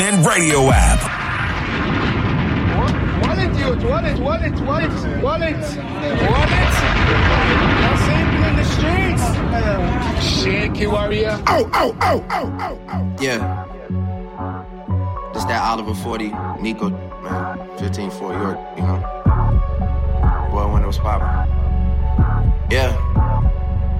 and radio app. Wallet, youth. Wallet. That's simple in the streets. Shaky warrior. Yeah. Just that Oliver 40, Nico, man. 15-4 York, you know. Boy, when it was poppin'. Yeah.